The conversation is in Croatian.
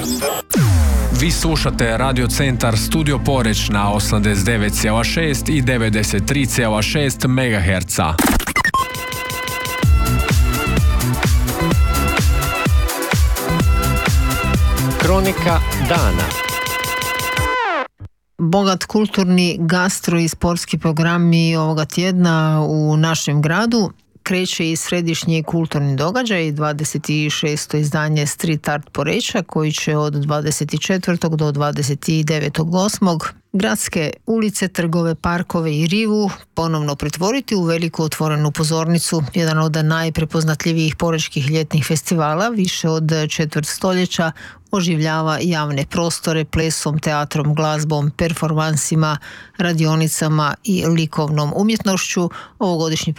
Vi slušate Radio Centar Studio Poreć na 89,6 i 93,6 MHz. Kronika dana. Bogat kulturni, gastro i sportski programi ovoga tjedna u našem gradu. Kreće i središnji kulturni događaj, 26. izdanje Street Art Poreča, koji će od 24. do 29.8. gradske ulice, trgove, parkove i rivu ponovno pretvoriti u veliku otvorenu pozornicu, jedan od najprepoznatljivijih porečkih ljetnih festivala, više od četvrt stoljeća oživljava javne prostore plesom, teatrom, glazbom, performansima, radionicama i likovnom umjetnošću. Ovogodišnji